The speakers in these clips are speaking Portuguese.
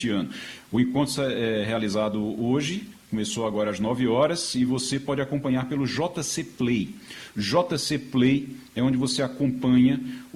ano. O encontro é realizado hoje, começou agora às 9 horas, e você pode acompanhar pelo JC Play. JC Play é onde você acompanha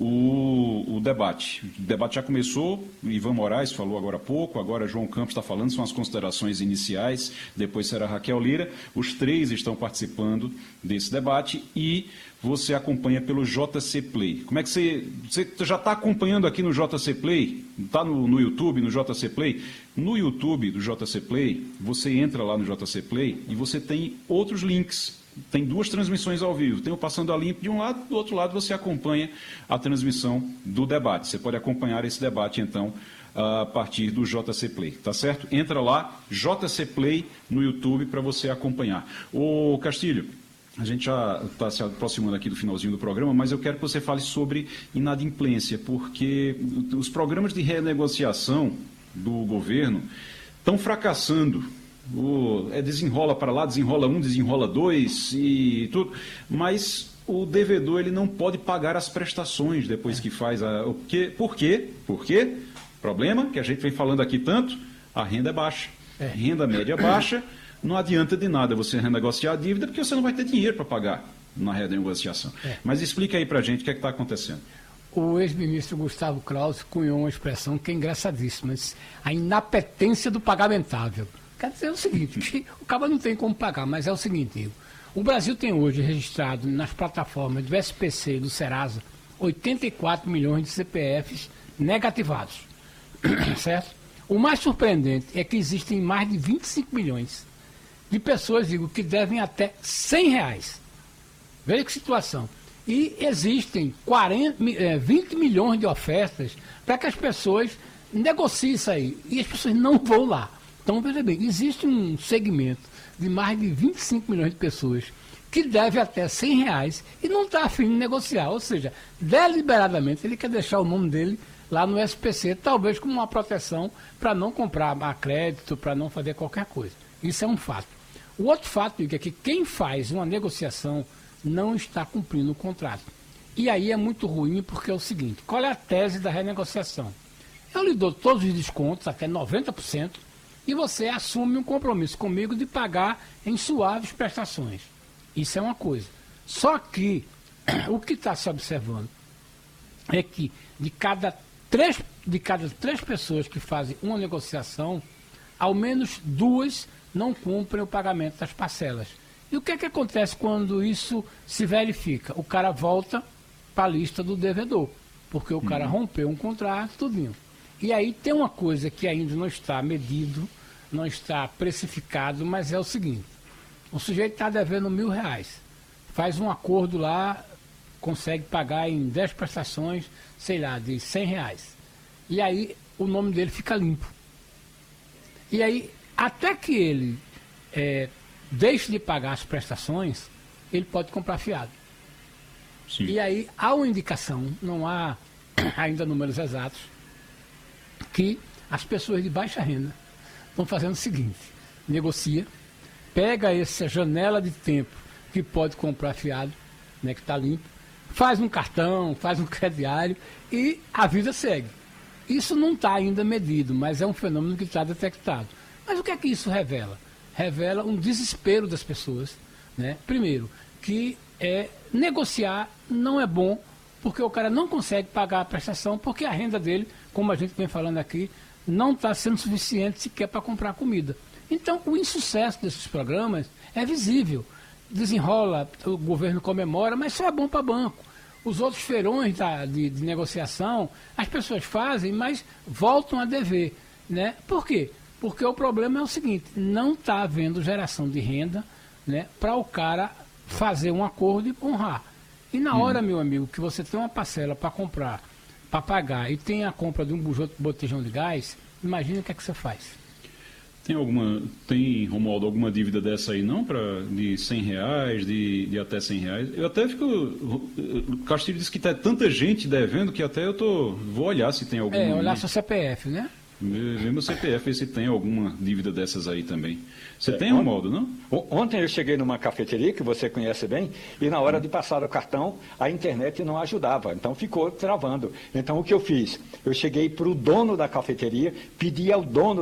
o debate. O debate já começou, o Ivan Moraes falou agora há pouco, agora João Campos está falando, são as considerações iniciais, depois será Raquel Lira. Os três estão participando desse debate e você acompanha pelo JC Play. Como é que você já está acompanhando aqui no JC Play? Está no YouTube, no JC Play? No YouTube do JC Play, você entra lá no JC Play e você tem outros links. Tem duas transmissões ao vivo. Tem o Passando a Limpo de um lado, do outro lado você acompanha a transmissão do debate. Você pode acompanhar esse debate, então, a partir do JC Play, tá certo? Entra lá, JC Play no YouTube para você acompanhar. Ô Castilho, a gente já está se aproximando aqui do finalzinho do programa, mas eu quero que você fale sobre inadimplência, porque os programas de renegociação do governo estão fracassando. Desenrola para lá, desenrola um, desenrola dois e tudo, mas o devedor ele não pode pagar as prestações depois que faz Por quê? Problema que a gente vem falando aqui tanto, a renda é baixa, renda média baixa, não adianta de nada você renegociar a dívida porque você não vai ter dinheiro para pagar na renegociação. Mas explica aí para a gente o que é que está acontecendo. O ex-ministro Gustavo Krause cunhou uma expressão que é engraçadíssima, a inapetência do pagamentável. Quer dizer o seguinte, que o cara não tem como pagar, mas é o seguinte, Igor, o Brasil tem hoje registrado nas plataformas do SPC e do Serasa 84 milhões de CPFs negativados, certo? O mais surpreendente é que existem mais de 25 milhões de pessoas, Igor, que devem até R$100. Veja que situação. E existem 20 milhões de ofertas para que as pessoas negociem isso aí, e as pessoas não vão lá. Então, veja bem, existe um segmento de mais de 25 milhões de pessoas que deve até R$100 e não está afim de negociar. Ou seja, deliberadamente ele quer deixar o nome dele lá no SPC, talvez como uma proteção para não comprar a crédito, para não fazer qualquer coisa. Isso é um fato. O outro fato é que quem faz uma negociação não está cumprindo o contrato. E aí é muito ruim porque é o seguinte, qual é a tese da renegociação? Eu lhe dou todos os descontos, até 90%, e você assume um compromisso comigo de pagar em suaves prestações. Isso é uma coisa. Só que o que está se observando é que de cada três pessoas que fazem uma negociação, ao menos 2 não cumprem o pagamento das parcelas. E o que é que acontece quando isso se verifica? O cara volta para a lista do devedor, porque o cara rompeu um contrato, tudinho. E aí tem uma coisa que ainda não está medido, não está precificado, mas é o seguinte, o sujeito está devendo R$1.000, faz um acordo lá, consegue pagar em 10 prestações, sei lá, de R$100. E aí o nome dele fica limpo. E aí, até que ele deixe de pagar as prestações, ele pode comprar fiado. Sim. E aí há uma indicação, não há ainda números exatos, que as pessoas de baixa renda estão fazendo o seguinte, negocia, pega essa janela de tempo que pode comprar fiado, né, que está limpo, faz um cartão, faz um crediário e a vida segue. Isso não está ainda medido, mas é um fenômeno que está detectado. Mas o que é que isso revela? Revela um desespero das pessoas, né? Primeiro, que negociar não é bom, porque o cara não consegue pagar a prestação, porque a renda dele, como a gente vem falando aqui, não está sendo suficiente sequer para comprar comida. Então, o insucesso desses programas é visível. Desenrola, o governo comemora, mas só é bom para banco. Os outros feirões de negociação, as pessoas fazem, mas voltam a dever, né? Por quê? Porque o problema é o seguinte, não está havendo geração de renda, né, para o cara fazer um acordo e honrar. E na hora, meu amigo, que você tem uma parcela para comprar, para pagar, e tem a compra de um botijão de gás, imagina o que é que você faz. Tem, Romualdo, alguma dívida dessa aí não, de R$100, de até R$100? Eu até fico... O Castilho disse que tem tanta gente devendo que até vou olhar se tem alguma... olhar seu CPF, né? Mesmo o CPF, se tem alguma dívida dessas aí também. Você tem, Romualdo, não? Ontem eu cheguei numa cafeteria, que você conhece bem, e na hora de passar o cartão, a internet não ajudava, então ficou travando. Então o que eu fiz? Eu cheguei para o dono da cafeteria, pedi ao dono